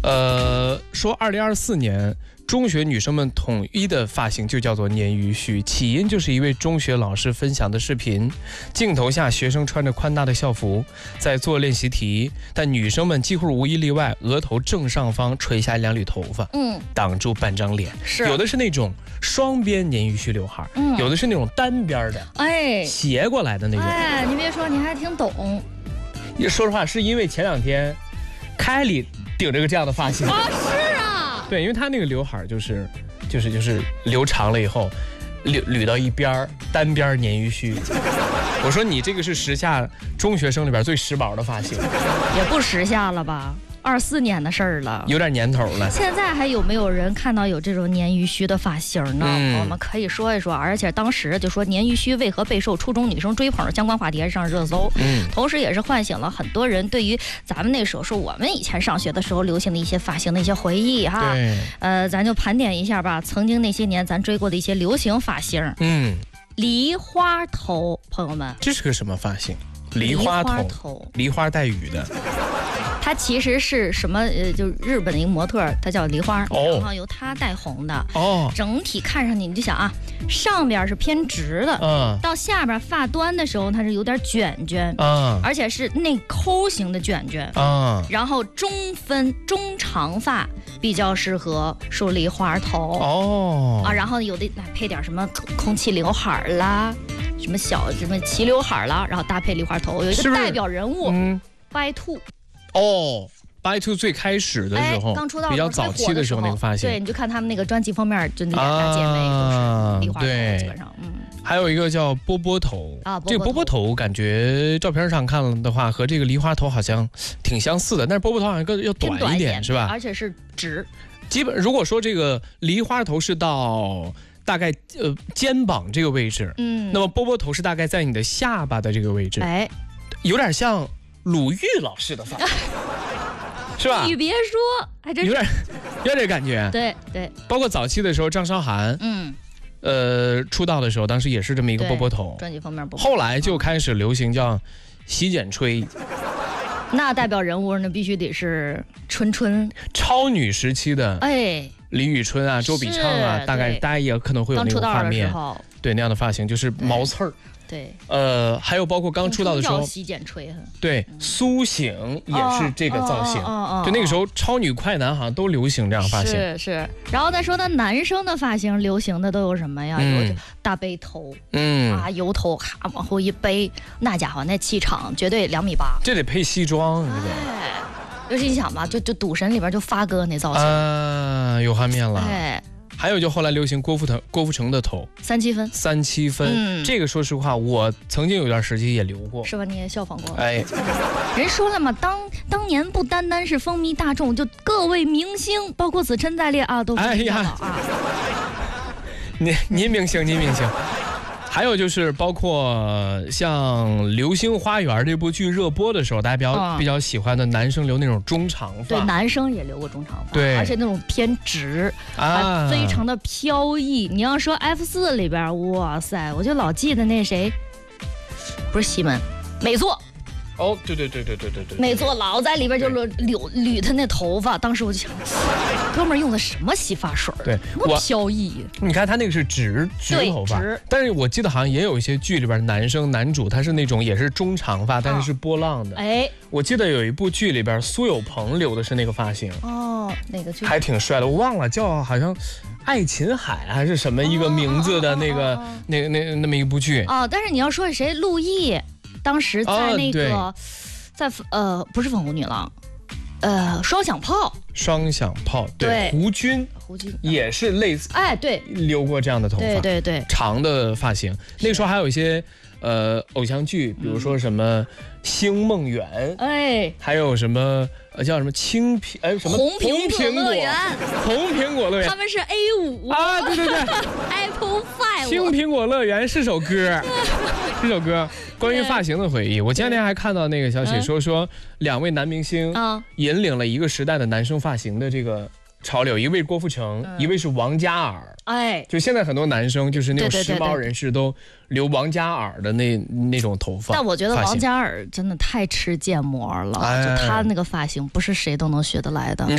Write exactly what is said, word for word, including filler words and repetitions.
呃，说二零二四年中学女生们统一的发型就叫做鲶鱼须，起因就是一位中学老师分享的视频，镜头下学生穿着宽大的校服在做练习题，但女生们几乎无一例外额头正上方垂下两缕头发，嗯，挡住半张脸， 是有的是那种双边鲶鱼须刘海，嗯，有的是那种单边的， 哎， 斜过来的那种。 哎，你别说，你还挺懂。 说实话，是因为前两天凯里顶着个这样的发型啊，是啊， 对，因为他那个刘海就是就是就是留长了以后捋捋到一边单边鲶鱼须。我说你这个是时下中学生里边最时髦的发型， 也不时下了吧？二四年的事儿了， 有点年头了。 现在还有没有人看到有这种鲶鱼须的发型呢？嗯、我们可以说一说。而且当时就说鲶鱼须为何备受初中女生追捧的相关话题还上热搜，嗯，同时也是唤醒了很多人对于咱们那时候说我们以前上学的时候流行的一些发型的一些回忆哈。 对， 呃，咱就盘点一下吧，曾经那些年咱追过的一些流行发型。嗯，梨花头，朋友们， 这是个什么发型？梨花头，梨花头，梨花带雨的。 它其实是什么？呃，就日本的一个模特，它叫梨花，哦、然后由它带红的。哦，整体看上去你就想啊，上边是偏直的，嗯，到下边发端的时候它是有点卷卷，嗯，而且是内抠型的卷卷，嗯，然后中分中长发比较适合梳梨花头，哦，啊，然后有的配点什么空气刘海啦，什么小什么齐刘海啦，然后搭配梨花头，有一个代表人物，嗯 ，Y Two。 哦 ，By Two 最开始的时候， 刚出道比较早期的时候那个发型， 对，你就看他们那个专辑封面，就那两大姐妹都是梨花头，基本上，嗯。 还有一个叫波波头啊，这个波波头感觉照片上看了的话，和这个梨花头好像挺相似的，但是波波头好像更要短一点，是吧？ 而且是直。 基本如果说这个梨花头是到大概呃肩膀这个位置，嗯，那么波波头是大概在你的下巴的这个位置，哎，有点像鲁豫老师的发型，是吧？ 你别说，还真有点有点这感觉。 对对， 包括早期的时候，张韶涵，嗯，呃，出道的时候，当时也是这么一个波波头， 专辑封面波波。 后来就开始流行叫洗剪吹。 那代表人物那必须得是春春， 超女时期的，哎，李宇春啊，周笔畅啊，大概大家也可能会有那个画面，对那样的发型，就是毛刺儿。 对， 呃，还有包括刚出道的时候， 洗剪吹， 对，苏醒也是这个造型，就那个时候超女快男好像都流行这样发型。 是是，然后再说那男生的发型流行的都有什么呀？有大背头，嗯啊，油头咔往后一背，那家伙那气场绝对两米八。 这得配西装，这个。 尤其你想吧，就就赌神里边就发哥那造型啊，有画面了。哎。还有就后来流行郭富城，郭富城的头三七分， 三七分，嗯，这个说实话，我曾经有段时间也留过， 是吧？你也效仿过？哎，人说了嘛，当当年不单单是风靡大众，就各位明星，包括子琛在列啊，都是比较好啊。 您您明星，您明星。还有就是包括像《流星花园》这部剧热播的时候，大家比较、哦、比较喜欢的男生留那种中长发， 对，男生也留过中长发， 对， 而且那种偏直啊，非常的飘逸。你要说 F 四 里边，哇塞，我就老记得那谁，不是西门，美作。 哦，对对对对对对对， 美作老在里边就捋捋他那头发，当时我就想，哥们儿用的什么洗发水？ 对， 我飘逸。 你看他那个是直直头发，但是我记得好像也有一些剧里边男生男主他是那种也是中长发，但是是波浪的。哎，我记得有一部剧里边苏有朋留的是那个发型。 哦，哪个剧？ 还挺帅的，我忘了叫好像爱琴海还是什么一个名字的那个、哦、那个那那么一部剧。 哦，但是你要说谁，陆毅。当时在那个，哦、在呃不是粉红女郎，呃双响炮， 双响炮 对, 对胡军， 胡军也是类似， 哎对， 留过这样的头发， 对对对， 长的发型。那个时候还有一些呃偶像剧，比如说什么《星梦圆》，哎，还有什么呃叫什么青苹哎什么红苹果乐园， 红苹果乐园， 他们是 A 五啊，对对对 ，Apple Five， 青苹果乐园是首歌。这首歌关于发型的回忆，我前两天还看到那个消息说说两位男明星引领了一个时代的男生发型的这个潮流，一位郭富城，嗯、一位是王嘉尔。哎，就现在很多男生就是那种时髦人士都留王嘉尔的那那种头发。 但我觉得王嘉尔真的太吃建模了，哎、就他那个发型不是谁都能学得来的。